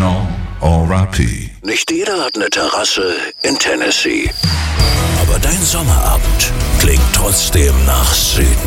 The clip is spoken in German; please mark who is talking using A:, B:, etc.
A: Original R.I.P.
B: Nicht jeder hat eine Terrasse in Tennessee.
C: Aber dein Sommerabend klingt trotzdem nach Süden.